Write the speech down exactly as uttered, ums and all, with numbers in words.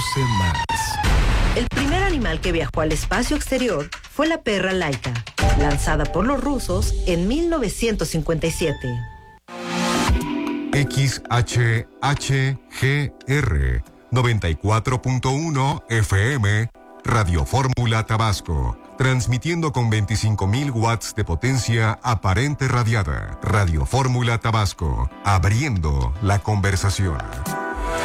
Conoce más. El primer animal que viajó al espacio exterior fue la perra Laika, lanzada por los rusos en mil novecientos cincuenta y siete. X H H G R noventa y cuatro punto uno F M, Radio Fórmula Tabasco, transmitiendo con veinticinco mil watts de potencia aparente radiada. Radio Fórmula Tabasco, abriendo la conversación.